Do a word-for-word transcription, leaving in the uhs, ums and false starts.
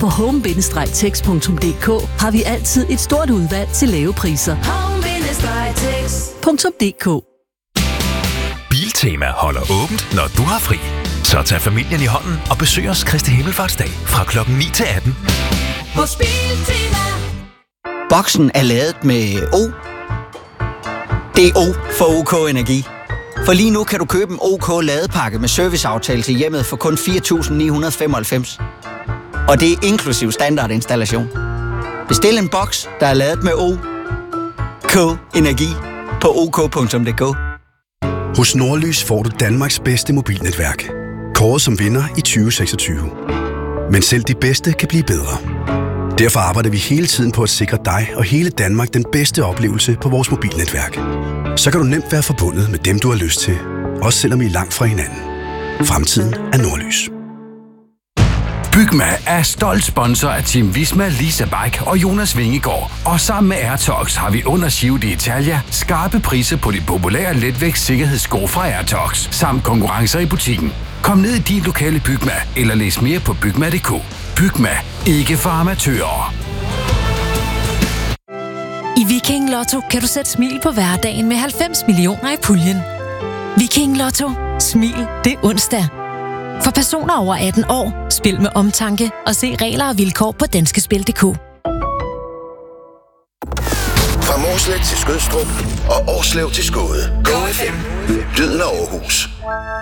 På home bindestreg text punktum d k har vi altid et stort udvalg til lave priser. home bindestreg text punktum d k. Biltema holder åbent, når du har fri. Så tag familien i hånden og besøg os Kristi Himmelfartsdag fra klokken ni til atten. Hos Biltema. Boksen er ladet med O. Det er O for OK Energi. For lige nu kan du købe en OK ladepakke med serviceaftale til hjemmet for kun fire tusind ni hundrede femoghalvfems. Og det er inklusiv standardinstallation. Bestil en boks, der er ladet med O. K Energi på ok punktum d k. Hos Nordlys får du Danmarks bedste mobilnetværk. Kåret som vinder i tyve seksogtyve. Men selv de bedste kan blive bedre. Derfor arbejder vi hele tiden på at sikre dig og hele Danmark den bedste oplevelse på vores mobilnetværk. Så kan du nemt være forbundet med dem, du har lyst til. Også selvom I er langt fra hinanden. Fremtiden er Nordlys. Bygma er stolt sponsor af Team Visma, Lisa Bike og Jonas Vingegaard. Og sammen med AirTox har vi under Giro d'Italia skarpe priser på de populære letvægt sikkerhedssko fra AirTox, samt konkurrencer i butikken. Kom ned i din lokale Bygma, eller læs mere på bygma punktum d k. Bygma, ikke for amatører. I Viking Lotto kan du sætte smil på hverdagen med halvfems millioner i puljen. Viking Lotto. Smil det onsdag. For personer over atten år, spil med omtanke og se regler og vilkår på danskespil punktum d k. Fra Mårslet til Skødstrup og Årslev til Skåde. Go F M. Lyden af Aarhus.